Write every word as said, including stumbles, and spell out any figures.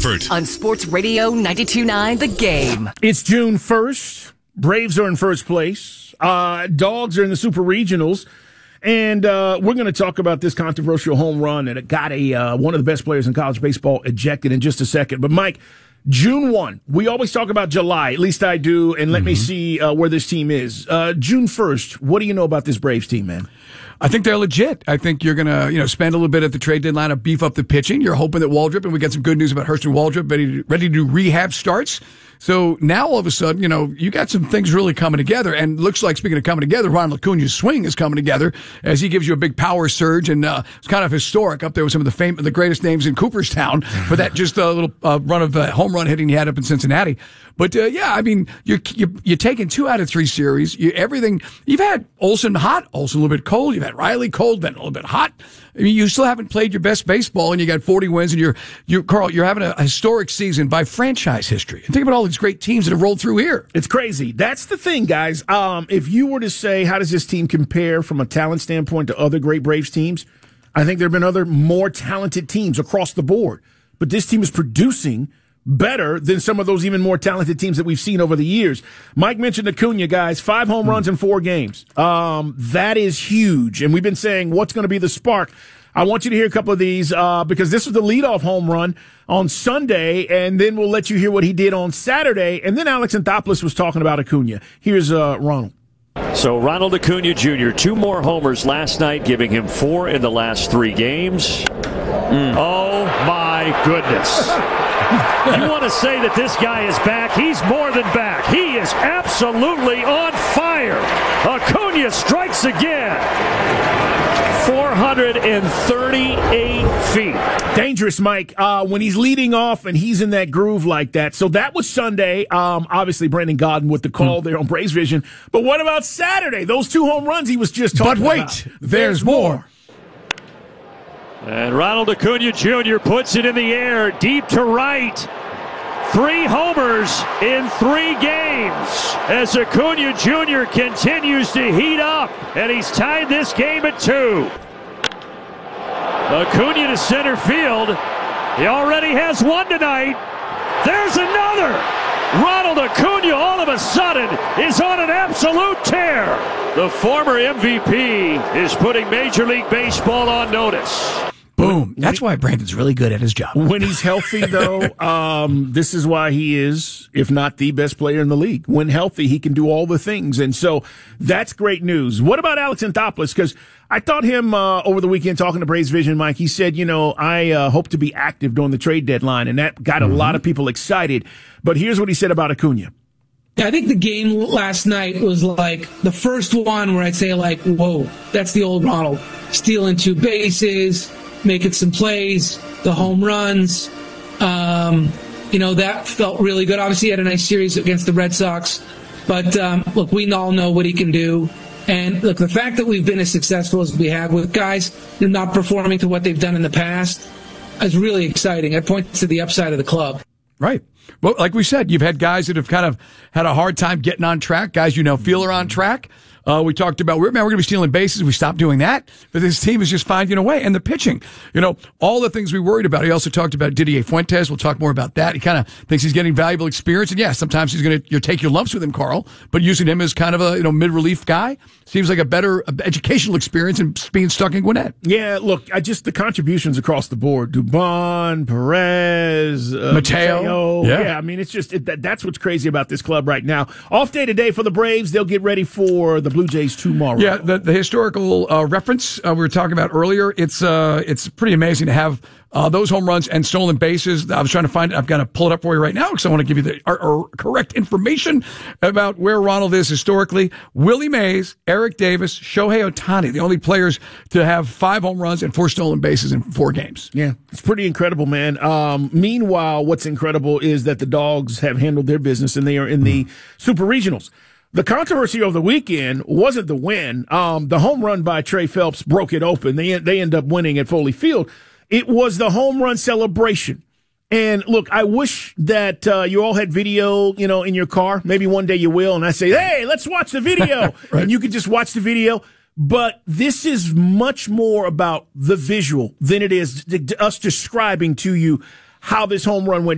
Frankfort. On Sports Radio ninety-two point nine The Game. It's June first. Braves are in first place. Uh, Dogs are in the Super Regionals. And uh, we're going to talk about this controversial home run that got a uh, one of the best players in college baseball ejected in just a second. But, Mike, June first, we always talk about July, at least I do, and let mm-hmm. me see uh, where this team is. Uh, June first, what do you know about this Braves team, man? I think they're legit. I think you're going to, you know, spend a little bit at the trade deadline to beef up the pitching. You're hoping that Waldrop, and we got some good news about Hurston Waldrop, ready to, ready to do rehab starts. So now all of a sudden, you know, you got some things really coming together. And looks like, speaking of coming together, Ronald Acuna's swing is coming together as he gives you a big power surge. And uh, it's kind of historic up there with some of the fame, the greatest names in Cooperstown for that just a uh, little uh, run of uh, home run hitting he had up in Cincinnati. But uh, yeah, I mean, you're, you're you're taking two out of three series. You, everything you've had Olsen hot, Olsen a little bit cold. You've had Riley cold, then a little bit hot. I mean, you still haven't played your best baseball, and you got forty wins, and you're you Carl, you're having a historic season by franchise history. And think about all these great teams that have rolled through here. It's crazy. That's the thing, guys. Um, if you were to say, how does this team compare from a talent standpoint to other great Braves teams? I think there have been other more talented teams across the board, but this team is producing better than some of those even more talented teams that we've seen over the years. Mike mentioned Acuna, guys, five home runs in four games. Um, that is huge. And we've been saying, what's going to be the spark? I want you to hear a couple of these uh, because this was the leadoff home run on Sunday, and then we'll let you hear what he did on Saturday. And then Alex Anthopoulos was talking about Acuna. Here's uh, Ronald. So Ronald Acuna Junior, two more homers last night, giving him four in the last three games. Mm. Oh, my goodness. You want to say that this guy is back? He's more than back. He is absolutely on fire. Acuna strikes again. four hundred thirty-eight feet. Dangerous, Mike, uh, when he's leading off and he's in that groove like that. So that was Sunday. Um, obviously, Brandon Gaudin with the call mm. there on Braves Vision. But what about Saturday? Those two home runs he was just talking about. But wait, about. there's, there's more. more. And Ronald Acuna Junior puts it in the air, deep to right. Three homers in three games as Acuna Junior continues to heat up, and he's tied this game at two. Acuna to center field. He already has one tonight. There's another. Ronald Acuna all of a sudden is on an absolute tear. The former M V P is putting Major League Baseball on notice. Boom. That's why Brandon's really good at his job. When he's healthy, though, um, this is why he is, if not the best player in the league. When healthy, he can do all the things. And so that's great news. What about Alex Anthopoulos? Because I thought him uh, over the weekend talking to Braves Vision, Mike. He said, you know, I uh, hope to be active during the trade deadline. And that got a mm-hmm. lot of people excited. But here's what he said about Acuna. I think the game last night was like the first one where I'd say, like, whoa, that's the old Ronald. Stealing two bases, making some plays, the home runs. Um, you know, that felt really good. Obviously, he had a nice series against the Red Sox. But, um, look, we all know what he can do. And, look, the fact that we've been as successful as we have with guys not performing to what they've done in the past is really exciting. It points to the upside of the club. Right. Well, like we said, you've had guys that have kind of had a hard time getting on track, guys you now feel are on track. Uh, we talked about, man, we're going to be stealing bases. We stopped doing that. But this team is just finding a way. And the pitching, you know, all the things we worried about. He also talked about Didier Fuentes. We'll talk more about that. He kind of thinks he's getting valuable experience. And yeah, sometimes he's going to you take your lumps with him, Carl. But using him as kind of a, you know, mid-relief guy seems like a better educational experience than being stuck in Gwinnett. Yeah, look, I just, the contributions across the board. Dubon, Perez, uh, Mateo. Mateo. Yeah. yeah, I mean, it's just, it, that, that's what's crazy about this club right now. Off day today for the Braves. They'll get ready for the Blue Jays tomorrow. Yeah, the, the historical uh, reference uh, we were talking about earlier, it's uh, it's pretty amazing to have uh, those home runs and stolen bases. I was trying to find it. I've got to pull it up for you right now because I want to give you the or, or correct information about where Ronald is historically. Willie Mays, Eric Davis, Shohei Ohtani, the only players to have five home runs and four stolen bases in four games. Yeah, it's pretty incredible, man. Um, meanwhile, what's incredible is that the Dogs have handled their business and they are in the Super Regionals. The controversy of the weekend wasn't the win. Um, the home run by Trey Phelps broke it open. They they end up winning at Foley Field. It was the home run celebration. And look, I wish that uh, you all had video, you know, in your car. Maybe one day you will. And I say, hey, let's watch the video. Right. And you could just watch the video. But this is much more about the visual than it is us describing to you how this home run went